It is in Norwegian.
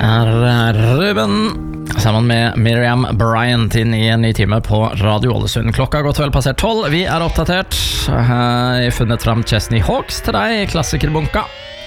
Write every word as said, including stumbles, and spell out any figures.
er Ruben sammen med Miriam Bryant inn i en ny time på Radio Ålesund. Klokka har gått vel passert tolv. Vi er oppdatert. Jeg har funnet fram Chesney Hawks til deg i klassikerbunka.